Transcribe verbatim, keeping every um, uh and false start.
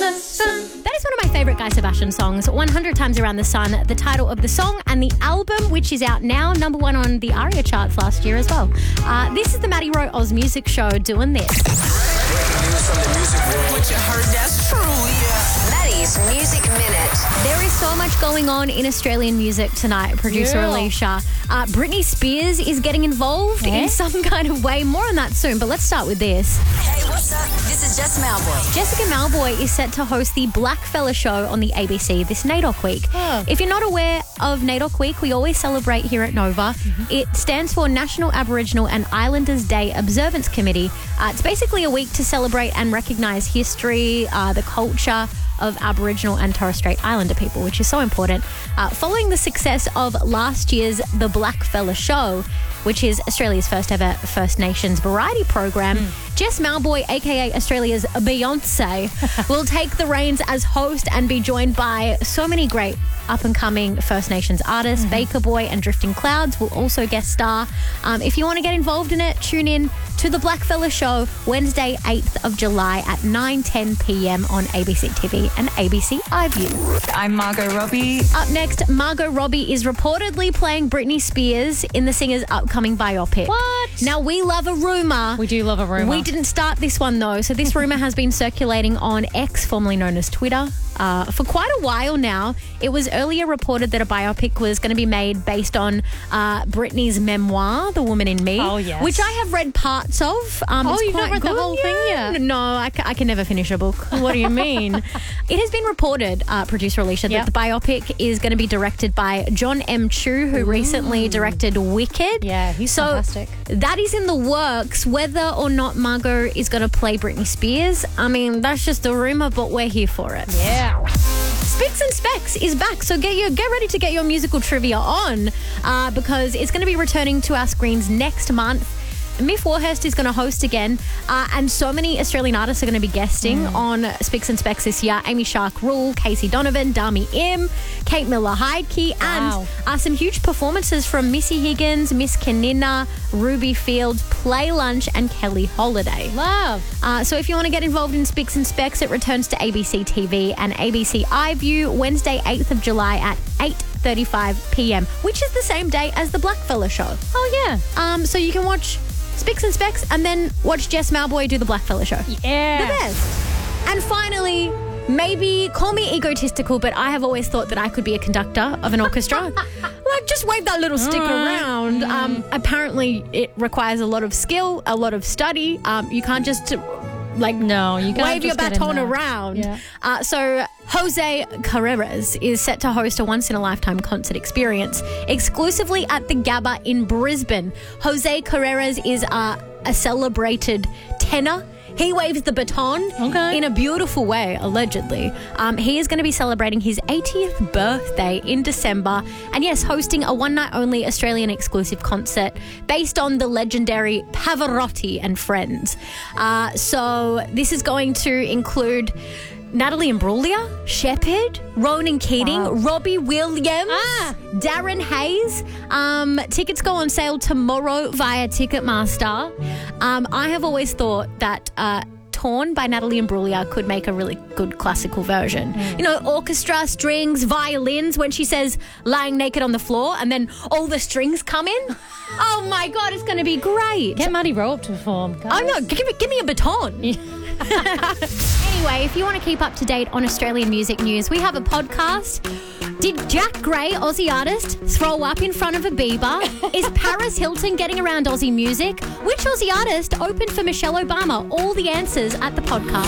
the sun. That is one of my favourite Guy Sebastian songs, one hundred Times Around the Sun, the title of the song and the album, which is out now, number one on the ARIA charts last year as well. Uh, this is the Maddie Rowe Oz Music Show doing this. Breaking news from the music world. What you heard, that's true, yeah. Maddie's Music Minute. There is so much going on in Australian music tonight, producer Yeah. Alicia. Uh, Britney Spears is getting involved Yeah. in some kind of way. More on that soon, but let's start with this. Hey, what's up? This is Jess Malboy. Jessica Malboy is set to host the Blackfella Show on the A B C this NAIDOC Week. Oh. If you're not aware of NAIDOC Week, we always celebrate here at Nova. Mm-hmm. It stands for National Aboriginal and Islanders Day Observance Committee. Uh, it's basically a week to celebrate and recognise history, uh, the culture of Aboriginal and Torres Strait Islander people, which is so important. Uh, following the success of last year's The Blackfella Show, which is Australia's first ever First Nations variety program, mm. Jess Malboy, aka Australia's Beyonce, will take the reins as host and be joined by so many great up-and-coming First Nations artists. Mm-hmm. Baker Boy and Drifting Clouds will also guest star. Um, if you want to get involved in it, tune in to The Blackfella Show Wednesday, eighth of July at nine ten p.m. on A B C T V and A B C iView. I'm Margot Robbie. Up next, Margot Robbie is reportedly playing Britney Spears in the singer's upcoming biopic. What? Now, we love a rumour. We do love a rumour. We didn't start this one, though. So this rumour has been circulating on X, formerly known as Twitter, uh, for quite a while now. It was earlier reported that a biopic was going to be made based on uh, Britney's memoir, The Woman in Me, Oh, yes. which I have read parts of. Um, Oh, it's you've not quite read the good. whole thing Yeah. yet? No, I, ca- I can never finish a book. What do you mean? It has been reported, uh, producer Alicia, Yep. that the biopic is going to be directed by John M. Chu, who recently directed Wicked. Yeah, he's so fantastic. That is in the works. Whether or not Margot is going to play Britney Spears, I mean, that's just a rumor, but we're here for it. Yeah. Spicks and Specs is back, so get your get ready to get your musical trivia on uh, because it's going to be returning to our screens next month. Miff Warhurst is going to host again, uh, and so many Australian artists are going to be guesting mm. on Spicks and Specs this year. Amy Shark Rule, Casey Donovan, Dami Im, Kate Miller-Heidke, Wow. and uh, some huge performances from Missy Higgins, Miss Kanina, Ruby Fields, Play Lunch, and Kelly Holiday. Love. Uh, so if you want to get involved in Spicks and Specs, it returns to A B C T V and A B C iView Wednesday, eighth of July at eight thirty-five p.m., which is the same day as the Blackfella Show. Oh, yeah. Um, so you can watch Spicks and Specs and then watch Jess Malboy do the Blackfella Show. Yeah. The best. And finally, maybe call me egotistical, but I have always thought that I could be a conductor of an orchestra. Like, just wave that little stick around. Um, apparently, it requires a lot of skill, a lot of study. Um, you can't just... Like No, you can't wave your just get in baton there. around. Yeah. Uh, so Jose Carreras is set to host a once-in-a-lifetime concert experience exclusively at the Gabba in Brisbane. Jose Carreras is uh, a celebrated tenor. He waves the baton Okay. in a beautiful way, allegedly. Um, he is going to be celebrating his eightieth birthday in December. And yes, hosting a one-night-only Australian exclusive concert based on the legendary Pavarotti and Friends. Uh, so this is going to include Natalie Imbruglia, Shepherd, Ronan Keating, Wow. Robbie Williams, Ah. Darren Hayes. Um, tickets go on sale tomorrow via Ticketmaster. Um, I have always thought that uh, Torn by Natalie Imbruglia could make a really good classical version. Mm. You know, orchestra, strings, violins, when she says lying naked on the floor and then all the strings come in. Oh my God, it's going to be great. Get Maddie Rowe to perform. Oh no, give me, give me a baton. Anyway, if you want to keep up to date on Australian music news, we have a podcast. Did Jack Gray, Aussie artist, throw up in front of a Bieber? Is Paris Hilton getting around Aussie music? Which Aussie artist opened for Michelle Obama? All the answers at the podcast.